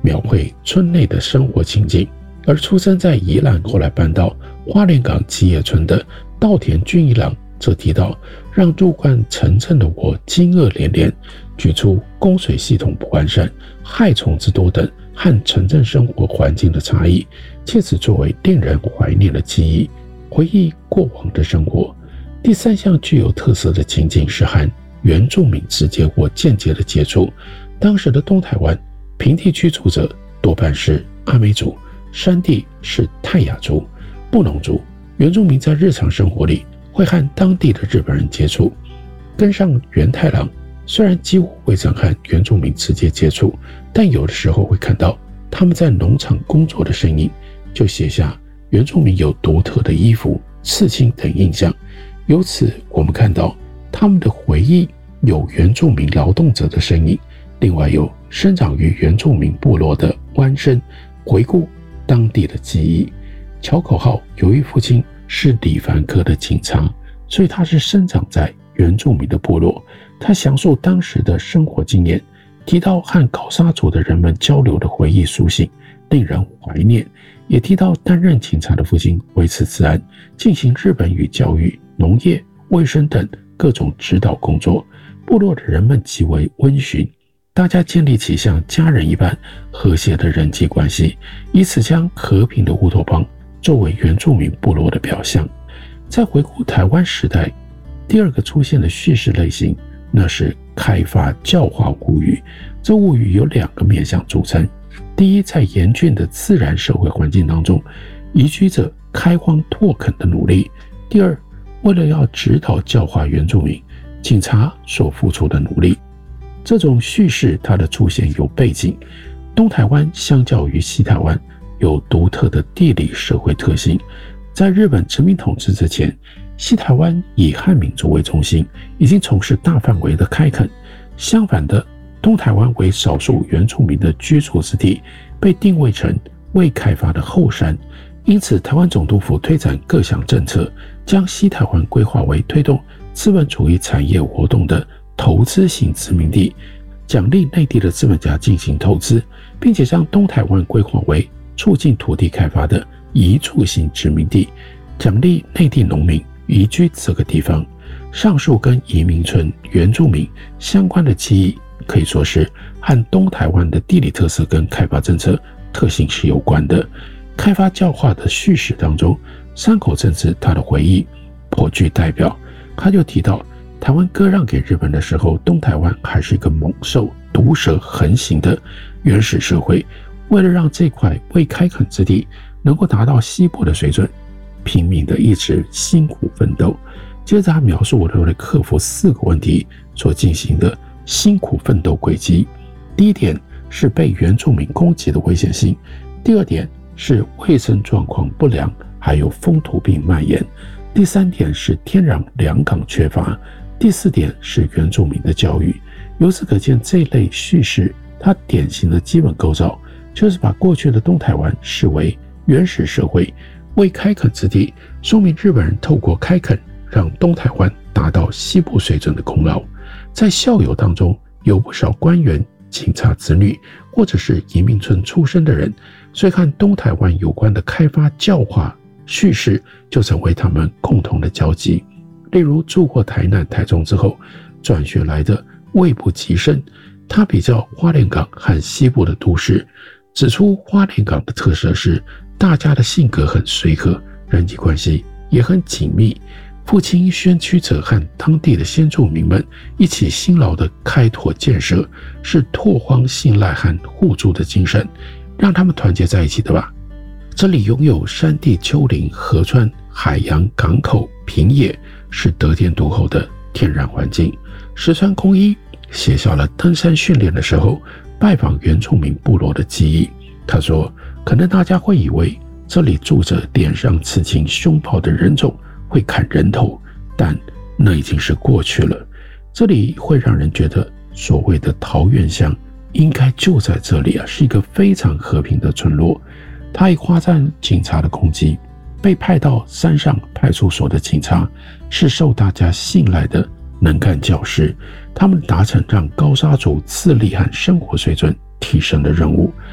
描绘村内的生活情景。而出生在宜兰，后来搬到花莲港基业村的稻田俊一郎则提到，让入关城镇的我惊愕连连，举出供水系统不完善、害虫之多等和城镇生活环境的差异，借此作为令人怀念的记忆，回忆过往的生活。第三项具有特色的情景是和原住民直接或间接的接触。当时的东台湾平地居住者多半是阿美族，山地是泰雅族、布农族。原住民在日常生活里会和当地的日本人接触。跟上原太郎虽然几乎未曾和原住民直接接触，但有的时候会看到他们在农场工作的身影，就写下原住民有独特的衣服、刺青等印象。由此我们看到他们的回忆有原住民劳动者的身影，另外有生长于原住民部落的湾生回顾当地的记忆。乔口号由于父亲是李凡科的警察，所以他是生长在原住民的部落。他详述当时的生活经验，提到和高沙族的人们交流的回忆书信，令人怀念。也提到担任警察的父亲维持治安，进行日本语教育、农业、卫生等各种指导工作。部落的人们极为温驯，大家建立起像家人一般和谐的人际关系，以此将和平的乌托邦作为原住民部落的表象。在回顾台湾时代，第二个出现的叙事类型，那是开发教化物语。这物语有两个面向组成。第一，在严峻的自然社会环境当中，移居者开荒拓垦的努力。第二，为了要指导教化原住民，警察所付出的努力。这种叙事它的出现有背景。东台湾相较于西台湾有独特的地理社会特性。在日本殖民统治之前，西台湾以汉民族为中心，已经从事大范围的开垦。相反的，东台湾为少数原住民的居住之地，被定位成未开发的后山。因此台湾总督府推展各项政策，将西台湾规划为推动资本主义产业活动的投资型殖民地，奖励内地的资本家进行投资，并且将东台湾规划为促进土地开发的移住型殖民地，奖励内地农民移居这个地方。上述跟移民村原住民相关的记忆，可以说是和东台湾的地理特色跟开发政策特性是有关的。开发教化的叙事当中，山口正治他的回忆颇具代表。他就提到，台湾割让给日本的时候，东台湾还是一个猛兽毒蛇横行的原始社会。为了让这块未开垦之地能够达到西部的水准，拼命的一直辛苦奋斗。接着他描述我为了克服4个问题所进行的辛苦奋斗轨迹。第一点是被原住民攻击的危险性，第二点是卫生状况不良，还有风土病蔓延，第三点是天然良港缺乏，第四点是原住民的教育。由此可见，这类叙事它典型的基本构造就是把过去的东台湾视为原始社会、未开垦之地，说明日本人透过开垦让东台湾达到西部水准的功劳。在校友当中有不少官员、警察子女或者是移民村出身的人，所以和东台湾有关的开发教化叙事就成为他们共同的交集。例如住过台南、台中之后转学来的魏部吉生，他比较花莲港和西部的都市，指出花莲港的特色是大家的性格很随和，人际关系也很紧密。父亲宣驱者和当地的先住民们一起辛劳的开拓建设，是拓荒信赖和互助的精神，让他们团结在一起的吧。这里拥有山地、丘陵、河川、海洋、港口、平野，是得天独厚的天然环境。石川公一写下了登山训练的时候拜访原住民部落的记忆。他说，可能大家会以为这里住着脸上刺青、凶暴的人种会砍人头，但那已经是过去了。这里会让人觉得所谓的桃源乡应该就在这里啊，是一个非常和平的村落。他也夸赞警察的攻击，被派到山上派出所的警察是受大家信赖的能干教师，他们达成让高沙族自立和生活水准提升的任务。